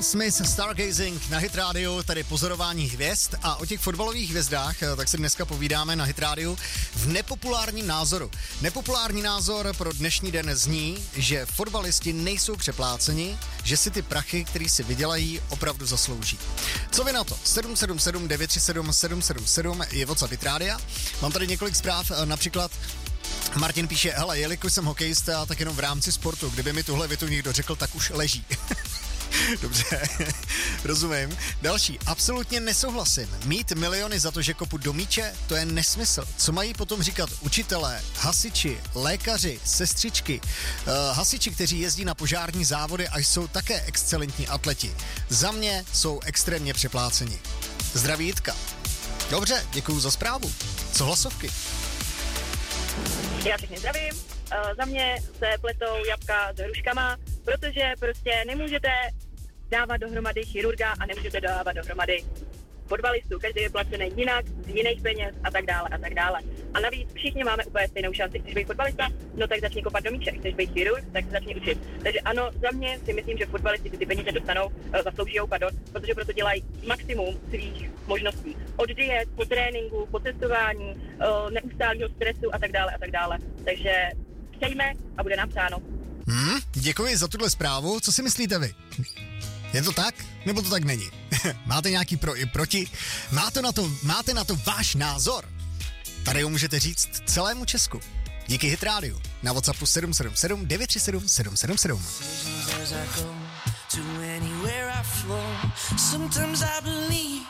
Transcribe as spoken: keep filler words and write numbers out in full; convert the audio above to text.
Smith, Stargazing na Hit Radio, tady pozorování hvězd, a o těch fotbalových hvězdách tak si dneska povídáme na Hit Radio v nepopulárním názoru. Nepopulární názor pro dnešní den zní, že fotbalisti nejsou přepláceni, že si ty prachy, který si vydělají, opravdu zaslouží. Co vy na to? sedm sedm sedm devět tři sedm sedm sedm sedm je WhatsApp Hit Radia. Mám tady několik zpráv, například Martin píše, hele, jelikož jsem hokejista, tak jenom v rámci sportu, kdyby mi tuhle větu někdo řekl, tak už leží. Dobře, rozumím. Další, absolutně nesouhlasím. Mít miliony za to, že kopu do míče, to je nesmysl. Co mají potom říkat učitelé, hasiči, lékaři, sestřičky, uh, hasiči, kteří jezdí na požární závody a jsou také excelentní atleti. Za mě jsou extrémně přepláceni. Zdraví Jitka. Dobře, děkuju za zprávu. Co hlasovky? Já všechny zdravím. Uh, za mě se pletou jabka s hruškama, protože prostě nemůžete dávat dohromady chirurga a nemůžete dávat dohromady fotbalistů. Každý je placený jinak, z jiných peněz a tak dále a tak dále. A navíc všichni máme úplně stejnou šanci. Chceš být fotbalista? No tak začni kopat do míče. Chceš být chirurg? Tak se začni učit. Takže ano, za mě si myslím, že fotbalisti ty peníze dostanou, uh, zasloužijou, pardon, protože proto dělají maximum svých možností. Od diet, po tréninku, po cestování, uh, neustálého stresu a tak dále a tak dále. Takže přejme a bude napsáno. Hmm, děkuji za tuhle zprávu. Co si myslíte vy? Je to tak? Nebo to tak není? Máte nějaký pro i proti? Máte na to, máte na to váš názor? Tady ho můžete říct celému Česku. Díky Hit Radio na WhatsAppu sedm sedm sedm devět tři sedm sedm sedm sedm. Sometimes I believe